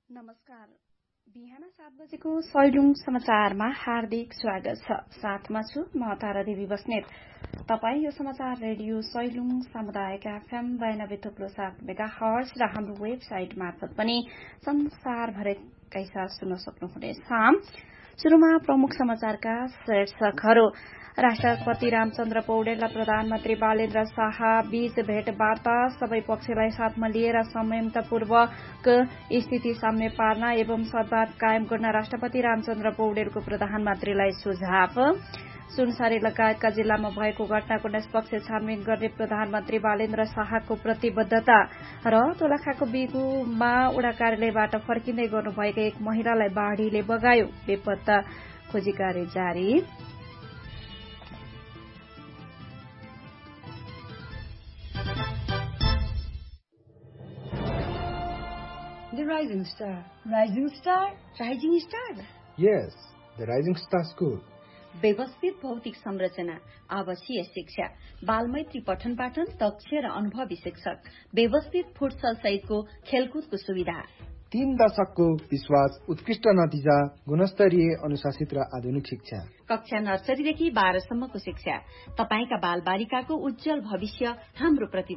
नमस्कार। बिहान 7 बजेको सैलुङ समाचारमा हार्दिक स्वागत छ। साथमा छु म तारा देवी बस्नेत। तपाई यो समाचार रेडियो सैलुङ सामुदायिक एफएम 92.7 मेगाहर्ज र हाम्रो वेबसाइट मार्फत पनि संसारभरिकै साथ सुन्न सक्नुहुनेछ। सुरुमा प्रमुख समाचारका शीर्षकहरू। राष्ट्रपति रामचन्द्र पौडेल र प्रधानमन्त्री बालेन्द्र शाह बीच भेटवार्ता, सबै पक्षलाई साथमा लिएर संयमतापूर्वक स्थिति साम्य पार्न एवं सद्भाव कायम गर्न राष्ट्रपति रामचन्द्र पौडेलको प्रधानमन्त्रीलाई सुझाव। सुनसरी लगायतका जिल्लामा भएको घटनाको निष्पक्ष छानबिन गर्ने प्रधानमन्त्री बालेन्द्र शाहको प्रतिबद्धता र दोलखाको बिगुमा उडा कार्यालयबाट फर्किँदै गर्नुभएका एक महिलालाई बाढ़ीले बगायो, बेपत्ता खोजी कार्य जारी। The Rising Star. Rising Star? Rising Star? Yes, the Rising Star School. व्यवस्थित भौतिक संरचना, आवासीय शिक्षा, बालमैत्री पठन पाठन, दक्ष र अनुभवी शिक्षक, व्यवस्थित फुटसल सहितको खेलकुदको सुविधा, 3 दशकको विश्वास, उत्कृष्ट नतिजा, गुणस्तरीय अनुशासित र आधुनिक शिक्षा, कक्षा नर्सरीदेखि 12 सम्मको शिक्षा, तपाईका बाल बालिकाको उज्जवल भविष्य हाम्रो